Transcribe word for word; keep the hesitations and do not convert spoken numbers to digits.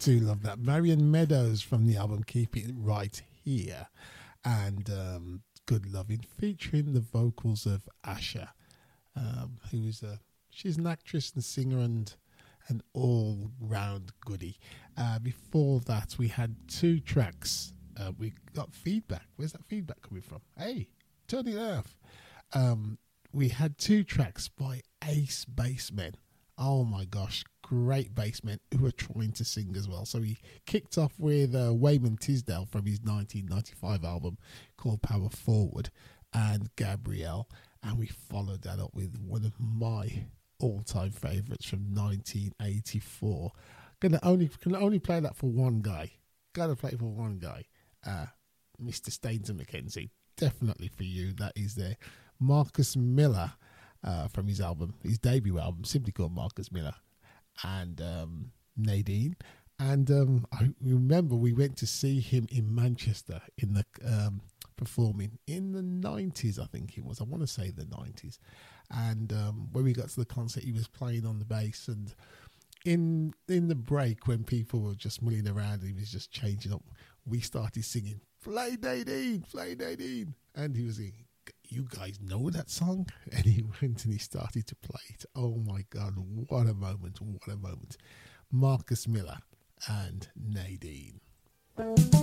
do love that. Marion Meadows from the album Keep It Right Here, and um, Good Loving, featuring the vocals of Asha, um, who is a she's an actress and singer and an all-round goodie. Uh, before that, we had two tracks. Uh, we got feedback. Where's that feedback coming from? Hey, turn it off. Um, we had two tracks by Ace Bassmen. Oh my gosh, great bassmen who were trying to sing as well. So he kicked off with uh, Wayman Tisdale from his nineteen ninety-five album called Power Forward, and Gabrielle, and we followed that up with one of my all-time favourites from nineteen eighty-four. Gonna only can only play that for one guy. Gotta play for one guy. Uh, Mister Stainton McKenzie. Definitely for you. That is there. Marcus Miller uh, from his album, his debut album, simply called Marcus Miller, and um, Nadine. And um, I remember we went to see him in Manchester in the um, performing in the nineties, I think it was. I want to say the nineties. And um, when we got to the concert, he was playing on the bass, and in in the break when people were just milling around and he was just changing up, we started singing "Play Nadine, Play Nadine," and he was singing, "You guys know that song?" And he went and he started to play it. Oh my God, what a moment, what a moment. Marcus Miller and Nadine.